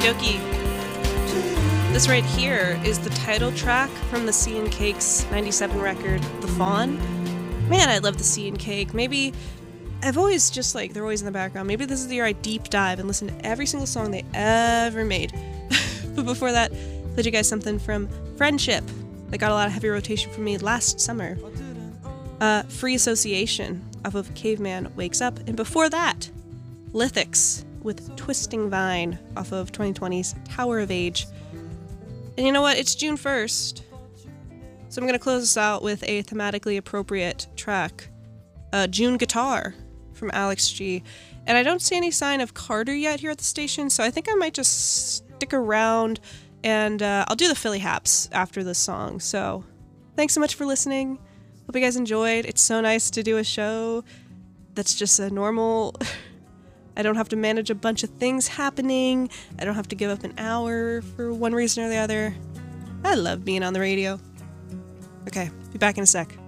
dokie. This right here is the title track from the Sea and Cake's 97 record, The Fawn. Man, I love the Sea and Cake. Maybe I've always just like, they're always in the background. Maybe this is the year I deep dive and listen to every single song they ever made. But before that, I played you guys something from Friendship that got a lot of heavy rotation from me last summer. Free Association off of Caveman Wakes Up. And before that, Lithics with Twisting Vine off of 2020's Tower of Age. And you know what? It's June 1st. So I'm going to close this out with a thematically appropriate track. June Guitar from Alex G. And I don't see any sign of Carter yet here at the station, so I think I might just stick around and I'll do the Philly Haps after this song. So thanks so much for listening. Hope you guys enjoyed. It's so nice to do a show that's just a normal... I don't have to manage a bunch of things happening. I don't have to give up an hour for one reason or the other. I love being on the radio. Okay, be back in a sec.